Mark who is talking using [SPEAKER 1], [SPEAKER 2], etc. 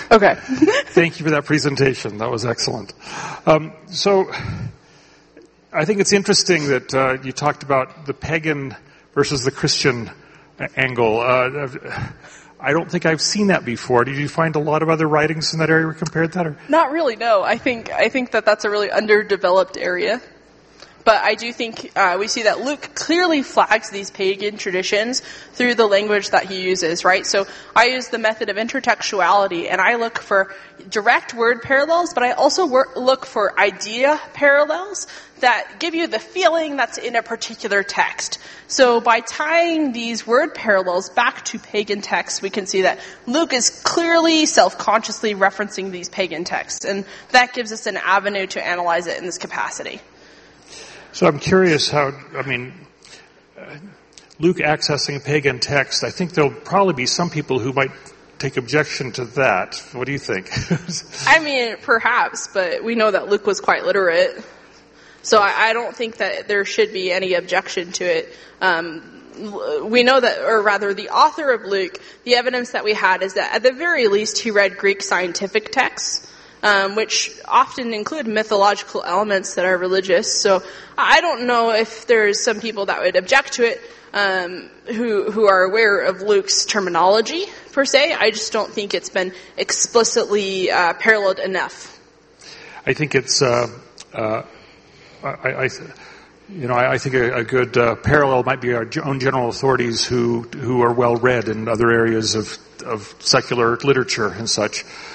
[SPEAKER 1] Okay.
[SPEAKER 2] Thank you for that presentation. That was excellent. So I think it's interesting that you talked about the pagan versus the Christian angle. I don't think I've seen that before. Did you find a lot of other writings in that area where compared that? Or?
[SPEAKER 1] Not really, no. I think that that's a really underdeveloped area. But I do think we see that Luke clearly flags these pagan traditions through the language that he uses, right? So I use the method of intertextuality, and I look for direct word parallels, but I also look for idea parallels that give you the feeling that's in a particular text. So by tying these word parallels back to pagan texts, we can see that Luke is clearly self-consciously referencing these pagan texts, and that gives us an avenue to analyze it in this capacity.
[SPEAKER 2] So I'm curious Luke accessing a pagan text, I think there'll probably be some people who might take objection to that. What do you think?
[SPEAKER 1] I mean, perhaps, but we know that Luke was quite literate. So I don't think that there should be any objection to it. We know that, or rather the author of Luke, the evidence that we had is that at the very least he read Greek scientific texts. Which often include mythological elements that are religious. So I don't know if there's some people that would object to it who are aware of Luke's terminology, per se. I just don't think it's been explicitly paralleled enough.
[SPEAKER 2] I think it's... I think a good parallel might be our own general authorities who are well read in other areas of secular literature and such.